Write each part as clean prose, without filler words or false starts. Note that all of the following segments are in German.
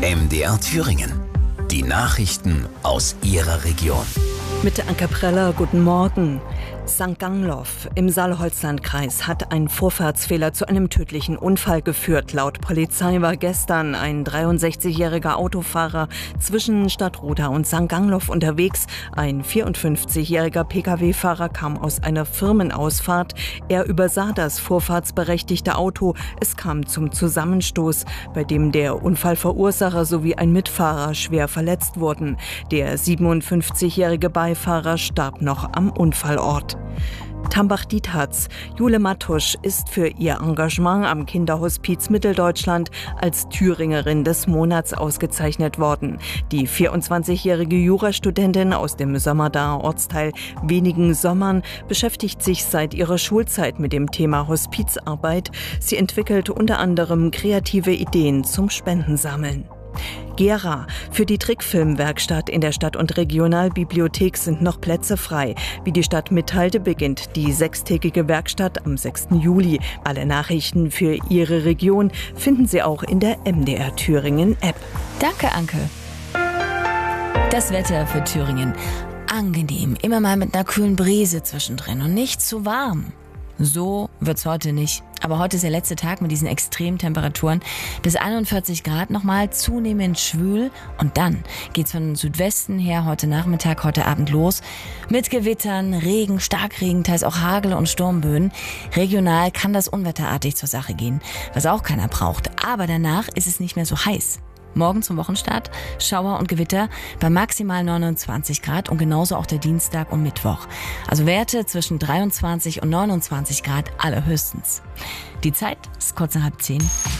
MDR Thüringen. Die Nachrichten aus Ihrer Region. Mit Anke Preller, guten Morgen. St. Gangloff im Saale-Holzland-Kreis hat ein Vorfahrtsfehler zu einem tödlichen Unfall geführt. Laut Polizei war gestern ein 63-jähriger Autofahrer zwischen Stadtroda und St. Gangloff unterwegs. Ein 54-jähriger Pkw-Fahrer kam aus einer Firmenausfahrt. Er übersah das vorfahrtsberechtigte Auto. Es kam zum Zusammenstoß, bei dem der Unfallverursacher sowie ein Mitfahrer schwer verletzt wurden. Der 57-jährige Beifahrer starb noch am Unfallort. Tambach-Dietharz. Jule Mattusch ist für ihr Engagement am Kinderhospiz Mitteldeutschland als Thüringerin des Monats ausgezeichnet worden. Die 24-jährige Jurastudentin aus dem Sömmerdaer Ortsteil Wenigen Sommern beschäftigt sich seit ihrer Schulzeit mit dem Thema Hospizarbeit. Sie entwickelt unter anderem kreative Ideen zum Spendensammeln. Gera. Für die Trickfilmwerkstatt in der Stadt- und Regionalbibliothek sind noch Plätze frei. Wie die Stadt mitteilte, beginnt die 6-tägige Werkstatt am 6. Juli. Alle Nachrichten für Ihre Region finden Sie auch in der MDR Thüringen App. Danke, Anke. Das Wetter für Thüringen. Angenehm, immer mal mit einer kühlen Brise zwischendrin und nicht zu warm. So wird's heute nicht. Aber heute ist der letzte Tag mit diesen Extremtemperaturen. Bis 41 Grad nochmal, zunehmend schwül. Und dann geht's von Südwesten her heute Nachmittag, heute Abend los. Mit Gewittern, Regen, Starkregen, teils auch Hagel und Sturmböen. Regional kann das unwetterartig zur Sache gehen, was auch keiner braucht. Aber danach ist es nicht mehr so heiß. Morgen zum Wochenstart Schauer und Gewitter bei maximal 29 Grad und genauso auch der Dienstag und Mittwoch. Also Werte zwischen 23 und 29 Grad allerhöchstens. Die Zeit ist kurz nach 9:30.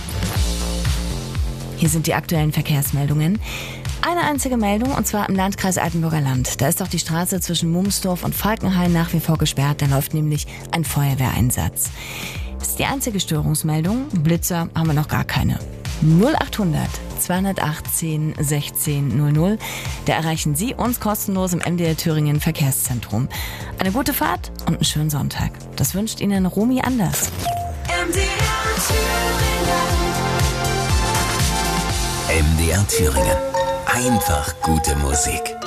Hier sind die aktuellen Verkehrsmeldungen. Eine einzige Meldung, und zwar im Landkreis Altenburger Land. Da ist doch die Straße zwischen Mumsdorf und Falkenhain nach wie vor gesperrt. Da läuft nämlich ein Feuerwehreinsatz. Das ist die einzige Störungsmeldung. Blitzer haben wir noch gar keine. 0800 218 16 00. Da erreichen Sie uns kostenlos im MDR Thüringen Verkehrszentrum. Eine gute Fahrt und einen schönen Sonntag. Das wünscht Ihnen Romy Anders. MDR Thüringen. Einfach gute Musik.